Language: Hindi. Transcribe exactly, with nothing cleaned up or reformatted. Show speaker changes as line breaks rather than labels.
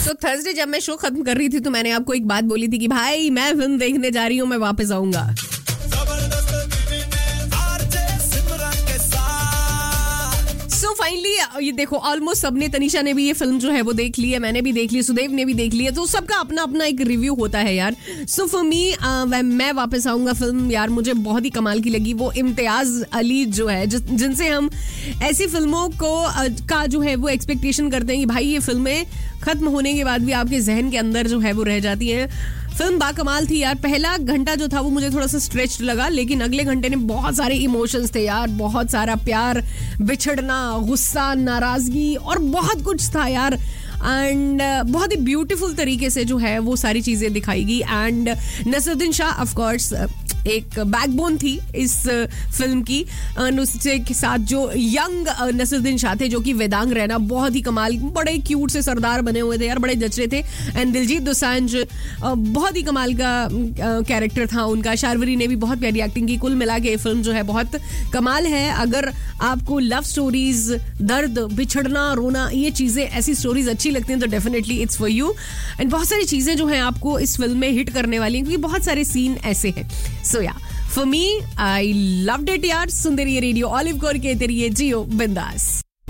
तो थर्सडे जब मैं शो खत्म कर रही थी तो मैंने आपको एक बात बोली थी कि भाई मैं फिल्म देखने जा रही हूँ, मैं वापस आऊंगा. सो फाइनली ये देखो ऑलमोस्ट सबने, तनिषा ने भी ये फिल्म जो है वो देख ली है, मैंने भी देख ली, सुदेव ने भी देख ली है, तो सबका अपना अपना एक रिव्यू होता है यार. सो फॉर मी मैं वापस आऊंगा फिल्म यार मुझे बहुत ही कमाल की लगी. वो इम्तियाज अली जो है जिनसे हम ऐसी फिल्मों को का जो है वो एक्सपेक्टेशन करते हैं कि भाई ये फिल्में खत्म होने के बाद भी आपके जहन के अंदर जो है वो रह जाती हैं. फिल्म बाकमाल थी यार. पहला घंटा जो था वो मुझे थोड़ा सा स्ट्रेच्ड लगा, लेकिन अगले घंटे ने बहुत सारे इमोशंस थे यार. बहुत सारा प्यार, बिछड़ना, गुस्सा, नाराजगी और बहुत कुछ था यार. एंड uh, बहुत ही ब्यूटीफुल तरीके से जो है वो सारी चीजें दिखाई गई. And Nasruddin Shah of course एक बैकबोन थी इस फिल्म की. उसके साथ जो यंग नसरुद्दीन शाह थे जो कि वेदांग रैना, बहुत ही कमाल, बड़े क्यूट से सरदार बने हुए थे यार, बड़े जच रहे थे. एंड दिलजीत दोसांझ बहुत ही कमाल का कैरेक्टर था उनका. शार्वरी ने भी बहुत प्यारी एक्टिंग की. कुल मिला के फिल्म जो है बहुत कमाल है. अगर आपको लव स्टोरीज, दर्द, बिछड़ना, रोना, ये चीजें, ऐसी स्टोरीज अच्छी लगती हैं तो definitely it's for you. And बहुत सारी चीजें जो हैं आपको इस फिल्म में हिट करने वाली हैं क्योंकि बहुत सारे सीन ऐसे हैं. सो या for me I loved it यार. सुंदर ये रेडियो ऑलिव कोर के तेरी ये जियो बिंदास.